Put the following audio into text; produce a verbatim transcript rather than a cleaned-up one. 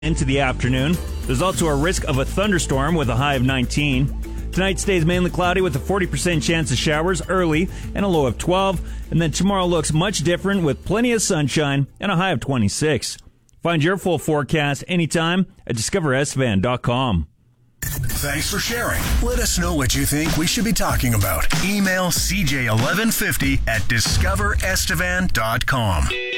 into the afternoon. There's also a risk of a thunderstorm with a high of nineteen. Tonight stays mainly cloudy with a forty percent chance of showers early and a low of twelve. And then tomorrow looks much different with plenty of sunshine and a high of twenty-six. Find your full forecast anytime at discover estevan dot com. Thanks for sharing. Let us know what you think we should be talking about. Email c j eleven fifty at discover estevan dot com.